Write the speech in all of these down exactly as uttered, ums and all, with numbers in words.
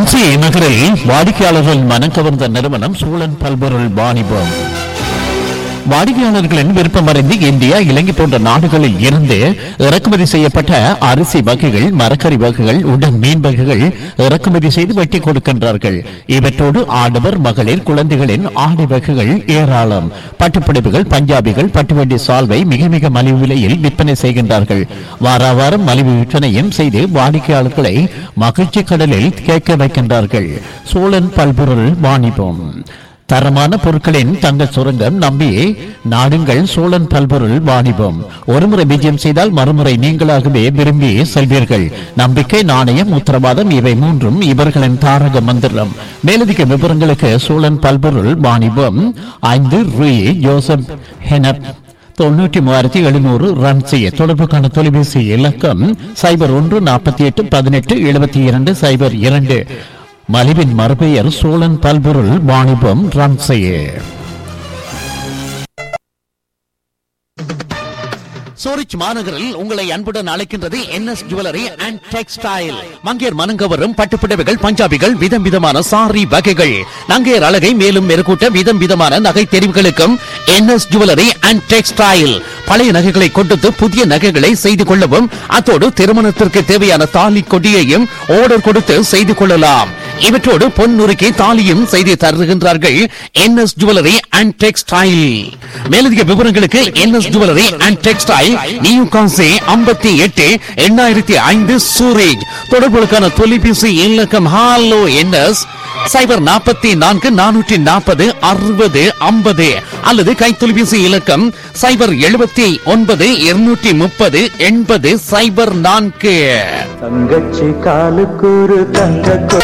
ரன்சி நகரில் வாடிக்கையாளர்கள் மனம் கவர்ந்த நிறுவனம் சூழன் பல்பொருள் வாணிபம். வாடிக்கையாளர்களின் விருப்பமறிந்து இந்தியா, இலங்கை போன்ற நாடுகளில் இருந்து இறக்குமதி செய்யப்பட்ட அரிசி வகைகள், மரக்கறி வகைகள், உடன் மீன் வகைகள் இறக்குமதி செய்து வெட்டி கொடுக்கின்றார்கள். இவற்றோடு ஆடவர், மகளிர், குழந்தைகளின் ஆடை வகைகள் ஏராளம். பட்டுப்புடவைகள், பஞ்சாபிகள், பட்டுவண்டி சால்வை மிக மிக மலிவு விலையில் விற்பனை செய்கின்றார்கள். வார வாரம் மலிவு விற்பனையும் செய்து வாடிக்கையாளர்களை மகிழ்ச்சி கடலில் கேட்க வைக்கின்றார்கள். சோழன் பல்பொருள் வாணிபம். தரமான பொருட்களின் தங்க சுரங்கம் நம்பி நாடுங்கள் சோழன் பல்பொருள் வாணிபம். ஒருமுறை விஜயம் செய்தால் மறுமுறை நீங்களாகவே விரும்பி செல்வீர்கள். நம்பிக்கை, நாணயம், உத்தரவாதம் இவை மூன்றும் இவர்களின் தாரக மந்திரம். மேலதிக விவரங்களுக்கு சோழன் பல்பொருள் வாணிபம் ஐந்து ரூ ஜோசப் ஹெனப் தொண்ணூற்றி மூவாயிரத்தி எழுநூறு ரன் செய்ய தொடர்புக்கான தொலைபேசி இலக்கம் சைபர் ஒன்று நாற்பத்தி எட்டு பதினெட்டு எழுபத்தி இரண்டு சைபர் இரண்டு. மலிவின் மறுபெயர் சோழன் பல்பொருள் வாணிபம் ரன் செய்ய. சூரிச் மாநகரில் உங்களை அன்புடன் அழைக்கின்றது என்எஸ் ஜுவல்லரி அண்ட் டெக்ஸ்டைல். மங்கையர் மனங்கவரும் பட்டுப்புடவைகள், பஞ்சாபிகள், விதம் விதமான சாரி வகைகள், நங்கையர் அழகை மேலும் மெருகூட்ட விதம் விதமான நகை தெரிவுகளுக்கும் என்எஸ் ஜுவல்லரி அண்ட் டெக்ஸ்டைல். பழைய நகைகளை கொடுத்து புதிய நகைகளை செய்து கொள்ளவும், அத்தோடு திருமணத்திற்கு தேவையான தாலி கொடியையும் ஆர்டர் கொடுத்து செய்து கொள்ளலாம். இவற்றோடு பொன் நுறுக்கி தாலியும் செய்து தருகின்றார்கள் என்எஸ் ஜுவல்லரி அண்ட் டெக்ஸ்டைல். மேலதிக விவரங்களுக்கு NS jewellery and textile, new Kashi ஐம்பத்தி எட்டு எண்ணாயிரத்தி ஐந்து சூரேஜ். தொடர்புகளுக்கான தொலைபேசி இலக்கம் ஹாலோ என்எஸ் சைபர் நாற்பத்தி நான்கு நானூற்றி நாற்பது அறுபது ஐம்பது அல்லது கைத்தொலைபேசி இலக்கம் சைபர் எழுபத்தி ஒன்பது இருநூற்றி முப்பது எண்பது சைபர் நான்கு. தங்கச்சி காலுக்கூறு தங்க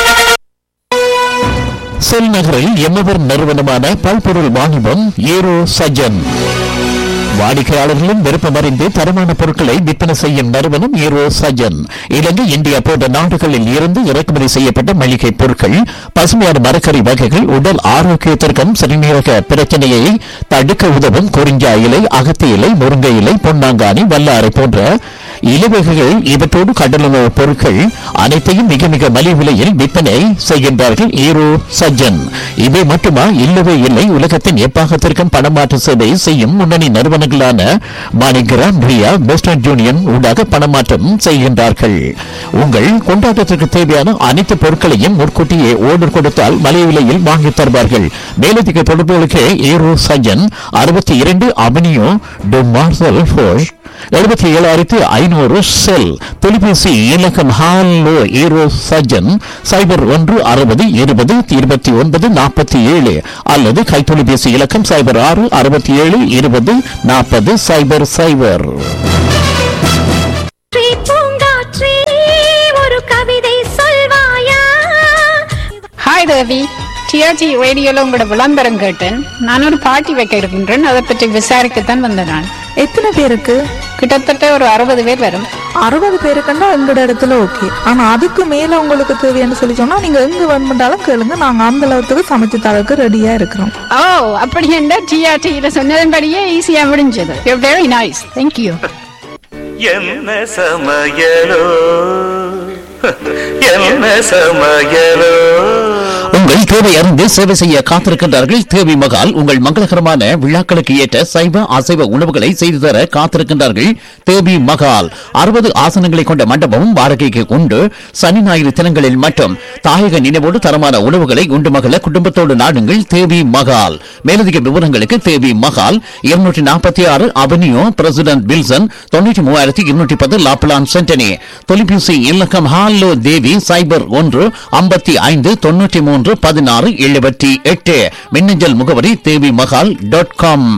செல் நகரில் எம்மவர் நிறுவனமான பல்பொருள் வாணிபம் ஏரோ சஜன். வாடிக்கையாளர்களும் விருப்பமறிந்து தரமான பொருட்களை விற்பனை செய்யும் நிறுவனம் ஏரோ சஜன். இலங்கை, இந்தியா போன்ற நாடுகளில் இருந்து இறக்குமதி செய்யப்பட்ட மளிகை பொருட்கள், பசுமையான மரக்கறி வகைகள், உடல் ஆரோக்கியத்திற்கும் சிறுநீரக பிரச்சனையை தடுக்க உதவும் குறிஞ்சா இலை, அகத்தி இலை, முருங்கை இலை, பொன்னாங்கானி, வல்லாரை போன்ற இலைவகைகள், இவற்றோடு கடலுணவு பொருட்கள் அனைத்தையும் மிக மிக மலிவு விலையில் விற்பனை செய்கின்றார்கள் ஏரோ சஜன். இவை மட்டுமா? இல்லவே இல்லை. உலகத்தின் எப்பாகத்திற்கும் பணமாற்று சேவை செய்யும் முன்னணி நிறுவனங்களான மாணிகிராம், ரியா, வெஸ்டர்ன் யூனியன் ஊடாக பணமாற்றம் செய்கின்றார்கள். உங்கள் கொண்டாட்டத்திற்கு தேவையான அனைத்து பொருட்களையும் முன்கூட்டியே ஆர்டர் கொடுத்தால் மலிவு விலையில் வாங்கி தருவார்கள். மேலதிக தொடர்புகளுக்கு ஏரோ சஜன் அறுபத்தி இரண்டு அவனியோ டு மார்சல் ஃபோர்ஸ் எழுபத்தி ஏழாயிரத்தி ஐநூறு செல். தொலைபேசி இலக்கம் ஹாலோ ஏரோ சஜன் சைபர் ஒன்று அறுபது இருபது இருபத்தி ஒன்பது நாற்பத்தி ஏழு அல்லது கைத்தொலைபேசி இலக்கம் சைபர் ஆறு அறுபத்தி ஏழு இருபது நாற்பது சைபர் சைபர். ஒரு கவிதை சொல்வாயா? ஹாய் தேவி, டிஆர்ஜி ரேடியோல உங்களோட விளம்பரம் கேட்டேன். நான் ஒரு பார்ட்டி வைக்க இருக்கின்றேன், அதை பற்றி விசாரிக்கத்தான் வந்தேன். நான் எத்தனை பேருக்கு? கிட்டத்தட்ட ஒரு அறுபது பேர் வரும். அறுபது பேருக்குன்னா எங்களோட இடத்துல ஓகே. ஆனா அதுக்கு மேல உங்களுக்கு தேவைன்னு சொல்லி சொன்னா நீங்க எங்க வேணுமென்றாலும் கேளுங்க, நாங்க அந்த அளவுக்கு சமைச்சு தரக்கு ரெடியா இருக்கிறோம். ஓ, அப்படி என்ன? டிஆர்டியில சொன்னதன்படியே ஈஸியா முடிஞ்சது. You very nice, thank you. என்ன சமையலோ என்ன சமையலோ. உங்கள் தேவை அறிந்து சேவை செய்ய காத்திருக்கின்றார்கள் தேவி மகால். உங்கள் மங்களகரமான விழாக்களுக்கு ஏற்ற சைவ அசைவ உணவுகளை செய்து தர காத்திருக்கின்றார்கள் தேவி மகால். அறுபது ஆசனங்களை கொண்ட மண்டபமும் வாடகைக்கு உண்டு. சனி ஞாயிறு தினங்களில் மட்டும் தாயக நினைவோடு தரமான உணவுகளை உண்டு மகள குடும்பத்தோடு நாடுங்கள் தேவி மகால். மேலதிக விவரங்களுக்கு தேவி மகால் இருநூற்றி நாற்பத்தி ஆறு அவென்யூ பிரசிடென்ட் வில்சன் தொண்ணூற்றி மூவாயிரத்தி இருநூற்றி பத்து லாப்லான் சென்டனி. தொலைபேசி இலக்கம் ஹாலோ தேவி சைபர் ஒன்று ஐம்பத்தி ஐந்து தொண்ணூற்றி மூன்று பதினாறு எழுபத்தி எட்டு. மின்னஞ்சல் முகவரி தேவி மகால் டாட் காம்.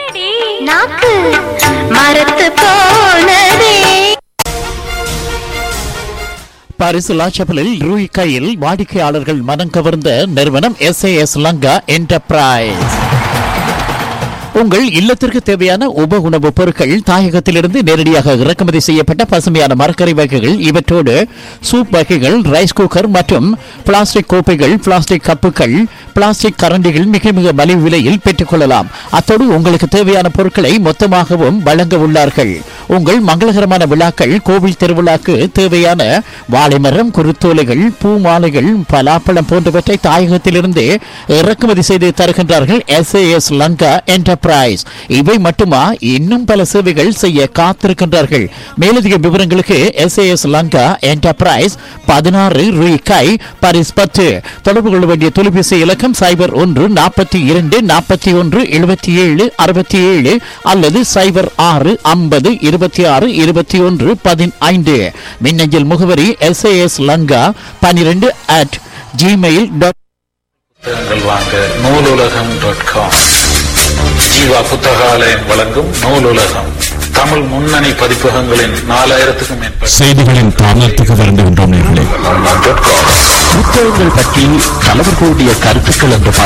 பாரிஸ் லா சப்பலில் ரூய் கையில் வாடிக்கையாளர்கள் மனம் கவர்ந்த நிறுவனம் S A S Lanka enterprise. உங்கள் இல்லத்திற்கு தேவையான உப உணவுப் பொருட்கள் தாயகத்திலிருந்து நேரடியாக இறக்குமதி செய்யப்பட்ட பசுமையான மரக்கறி வகைகள், இவற்றோடு சூப் வகைகள், ரைஸ் குக்கர் மற்றும் பிளாஸ்டிக் கோப்பைகள், பிளாஸ்டிக் கப்புகள், பிளாஸ்டிக் கரண்டிகள் மிக மிக மலிவு விலையில் பெற்றுக் கொள்ளலாம். அத்தோடு உங்களுக்கு தேவையான பொருட்களை மொத்தமாகவும் வழங்க உள்ளார்கள். உங்கள் மங்களகரமான விழாக்கள் கோவில் திருவிழாக்கு தேவையான வாழைமரம், குருத்தோலைகள், பூ மாலைகள், பலாப்பழம் போன்றவற்றை தாயகத்திலிருந்து இறக்குமதி செய்து தருகின்றார்கள் S A S Lanka enterprise. இவை மட்டுமா, இன்னும் பல சேவைகள் செய்ய காத்திருக்கின்றார்கள். மேலதிக விவரங்களுக்கு S A S Lanka enterprise, பதினாறு ரூபாய் பாரிஸ் பத்து. தொடர்பு கொள்ள வேண்டிய தொலைபேசி இலக்கம் சைபர் ஒன்று நாற்பத்தி இரண்டு நாற்பத்தி ஒன்று எழுபத்தி ஏழு அறுபத்தி ஏழு அல்லது சைபர் ஆறு ஐம்பது இருபத்தி ஆறு இருபத்தி ஒன்று பதினைந்து. மின்னஞ்சல் முகவரி எஸ் ஏ எஸ் லங்கா பன்னிரண்டு அட் ஜிமெயில் டாட் புத்தகங்கள் வாங்க நூலுலகம் டாட் காம். ஜீவா புத்தகாலயம் வழங்கும் நூலுலகம் தமிழ் முன்னணி பதிப்பகங்களின் நாலாயிரத்துக்கும் மேற்பட்ட செய்திகளின் தாமத்துக்கு வருகின்றோம். புத்தகங்கள் பற்றி தலைவர் கூடிய கருத்துக்கள் என்று